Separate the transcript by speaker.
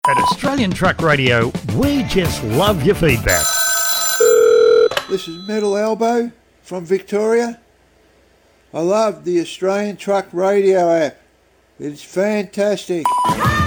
Speaker 1: At Australian Truck Radio, we just love your feedback.
Speaker 2: This is Metal Elbow from Victoria. I love the Australian Truck Radio app. It's fantastic.